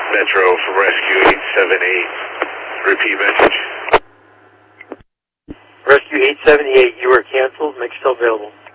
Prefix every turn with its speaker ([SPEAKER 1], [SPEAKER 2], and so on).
[SPEAKER 1] Metro from Rescue 878. Repeat message.
[SPEAKER 2] Rescue 878, you were canceled. Make yourself available.